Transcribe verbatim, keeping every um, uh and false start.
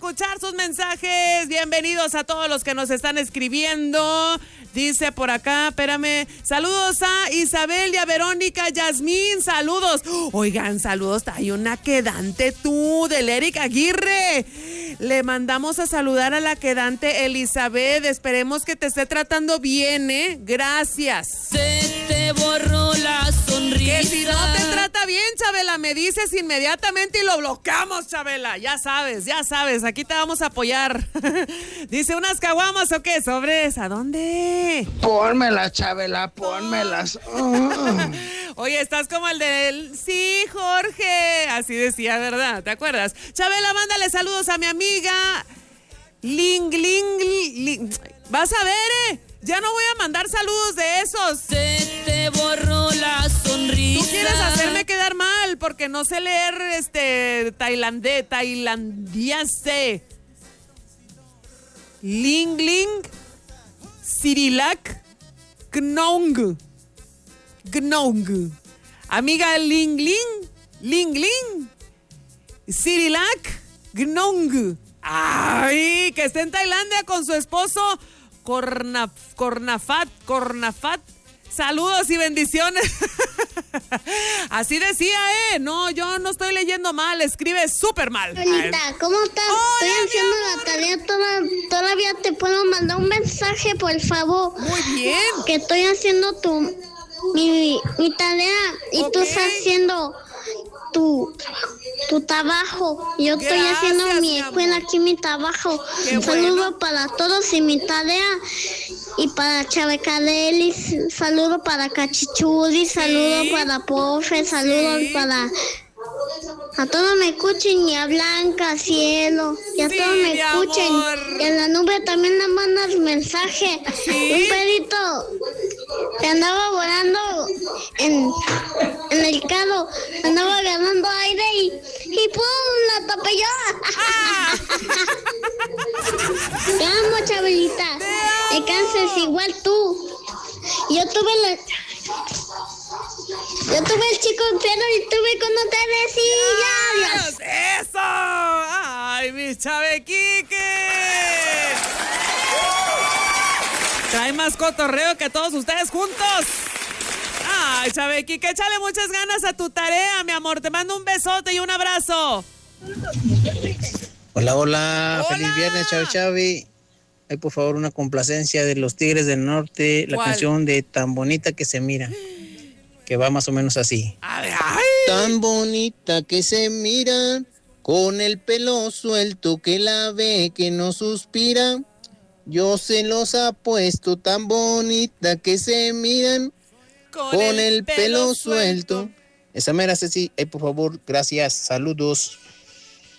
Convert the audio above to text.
escuchar sus mensajes. Bienvenidos a todos los que nos están escribiendo. Dice por acá, espérame, saludos a Isabel y a Verónica, Yasmín, saludos. Oigan, saludos, hay una quedante tú, del Eric Aguirre. Le mandamos a saludar a la quedante Elizabeth, esperemos que te esté tratando bien, ¿eh? Gracias. Se te borró la sonrisa. Que si no te trata bien, Chabela, me dices inmediatamente y lo bloqueamos, Chabela. Ya sabes, ya sabes, aquí te vamos a apoyar. Dice, ¿unas caguamas o qué? ¿Sobres? ¿A dónde? Pónmelas, Chabela, pónmelas. Oh. Oye, estás como el del... Sí, Jorge. Así decía, ¿verdad? ¿Te acuerdas? Chabela, mándale saludos a mi amiga Ling, Ling, Ling. Vas a ver, ¿eh? Ya no voy a mandar saludos de esos. Se te borró la sonrisa. Tú quieres hacerme quedar mal porque no sé leer este tailandés, tailandiase. Ling, Ling. Sirilak Gnong Gnong. Amiga Ling Ling Ling Ling Sirilak Gnong. Ay, que esté en Tailandia con su esposo Cornaf, Cornafat Cornafat. Saludos y bendiciones. Así decía, ¿eh? No, yo no estoy leyendo mal, escribe súper mal. Bonita, ¿cómo estás? Hola, estoy haciendo la tarea, toda, todavía te puedo mandar un mensaje, por favor. Muy bien. Que estoy haciendo tu, mi, mi tarea y Okay. tú estás haciendo tu, tu trabajo. Yo estoy Gracias, haciendo mi mi escuela, amor. aquí mi trabajo. Qué Un saludo bueno. para todos y mi tarea. Y para Chabecarelli, saludo para Cachichuri, saludo Sí. para Profe, saludos Sí. para... A todos me escuchen y a Blanca, Cielo, y a Sí, todos me mi escuchen. amor. Y en la nube también le mandas mensaje. Sí. Un perrito que andaba volando en, en el carro, andaba ganando aire y, y ¡pum! La atropelló. Ah. Te amo, Chabelita. Te amo. Te canses igual tú. Yo tuve la... Yo tuve el chico pero y tuve con ustedes y ya, adiós. ¡Eso! ¡Ay, mi Chabequique! Trae más cotorreo que todos ustedes juntos. Ay, Chabequique, échale muchas ganas a tu tarea, mi amor. Te mando un besote y un abrazo. Hola, hola, Hola. feliz viernes, Chavi Chavi. Hay por favor una complacencia de los Tigres del Norte, la ¿Cuál? canción de Tan Bonita que se mira, que va más o menos así. Ay, ay. Tan bonita que se mira, con el pelo suelto que la ve que no suspira. Yo se los apuesto, tan bonita que se miran, con, el, pelo, suelto. Esa mera Ceci, ay por favor, gracias, saludos.